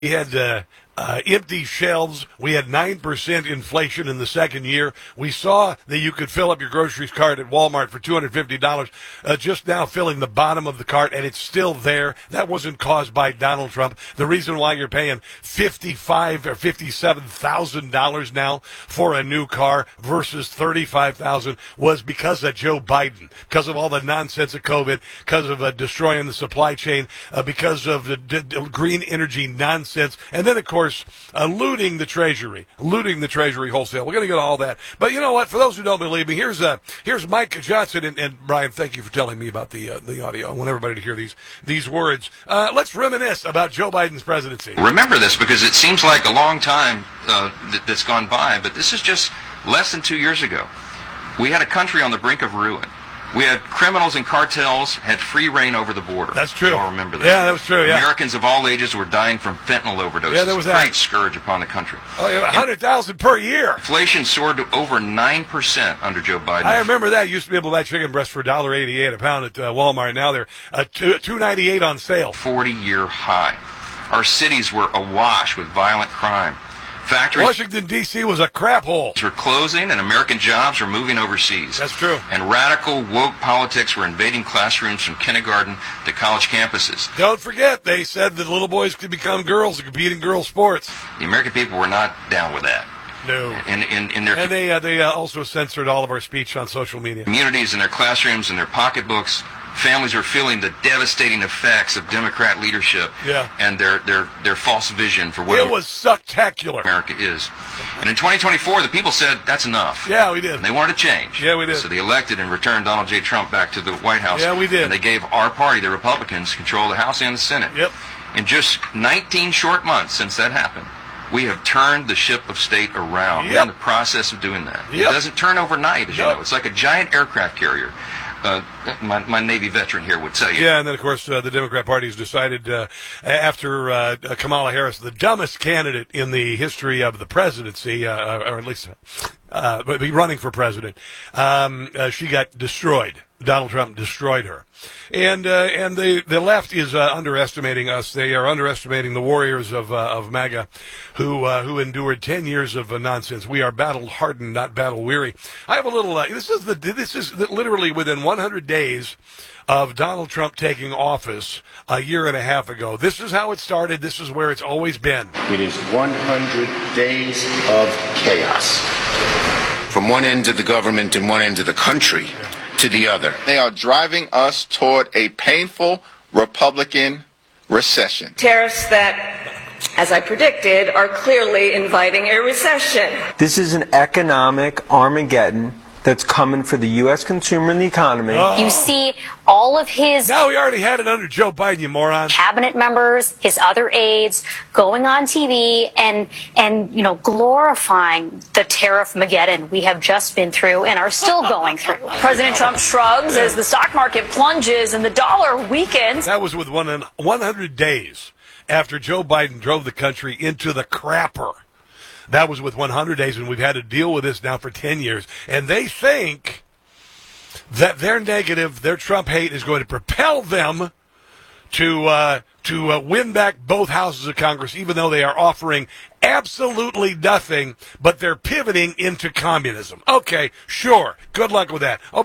We had empty shelves. We had 9% inflation in the second year. We saw that you could fill up your groceries cart at Walmart for $250, just now filling the bottom of the cart, and it's still there. That wasn't caused by Donald Trump. The reason why you're paying $55,000 or $57,000 now for a new car versus $35,000 was because of Joe Biden, because of all the nonsense of COVID, because of destroying the supply chain, because of the green energy nonsense. And then, of course, looting the Treasury wholesale. We're going to get all that. But you know what? For those who don't believe me, here's Mike Johnson. And Brian, thank you for telling me about the audio. I want everybody to hear these words. Let's reminisce about Joe Biden's presidency. Remember this because it seems like a long time that's gone by, but this is just less than 2 years ago. We had a country on the brink of ruin. We had criminals and cartels had free reign over the border. That's true. I'll remember that. Yeah, that was true, yeah. Americans of all ages were dying from fentanyl overdoses. Yeah, there was a great scourge upon the country. Oh, yeah, 100,000 per year. Inflation soared to over 9% under Joe Biden. I remember that. You used to be able to buy chicken breast for $1.88 a pound at Walmart. Now they're $2.98 on sale. 40-year high. Our cities were awash with violent crime. Factories Washington, D.C. was a crap hole. Were closing and American jobs were moving overseas. That's true. And radical woke politics were invading classrooms from kindergarten to college campuses. Don't forget, they said that little boys could become girls and compete in girls' sports. The American people were not down with that. No. And they also censored all of our speech on social media. Communities, in their classrooms, in their pocketbooks, families are feeling the devastating effects of Democrat leadership and their false vision for what it was spectacular. America is. And in 2024, the people said, that's enough. Yeah, we did. And they wanted to change. Yeah, we did. So they elected and returned Donald J. Trump back to the White House. Yeah, we did. And they gave our party, the Republicans, control of the House and the Senate. Yep. In just 19 short months since that happened, we have turned the ship of state around. Yep. We're in the process of doing that. Yep. It doesn't turn overnight, as you Nope. know. It's like a giant aircraft carrier. My Navy veteran here would tell you. Yeah, and then, of course, the Democrat Party has decided after Kamala Harris, the dumbest candidate in the history of the presidency, or at least be running for president, she got destroyed. Donald Trump destroyed her. And the left is underestimating us. They are underestimating the warriors of MAGA who endured 10 years of nonsense. We are battle-hardened, not battle-weary. I have a little, this is literally within 100 days of Donald Trump taking office a year and a half ago. This is how it started. This is where it's always been. It is 100 days of chaos. From one end of the government and one end of the country to the other. They are driving us toward a painful Republican recession. Tariffs that, as I predicted, are clearly inviting a recession. This is an economic Armageddon that's coming for the U.S. consumer and the economy. You see all of his... No, we already had it under Joe Biden, you moron. ...cabinet members, his other aides, going on TV and glorifying the tariff-mageddon we have just been through and are still going through. President Trump shrugs as the stock market plunges and the dollar weakens. That was with 100 days after Joe Biden drove the country into the crapper. That was with 100 days, and we've had to deal with this now for 10 years. And they think that their negative, their Trump hate is going to propel them to win back both houses of Congress, even though they are offering absolutely nothing, but they're pivoting into communism. Okay, sure. Good luck with that.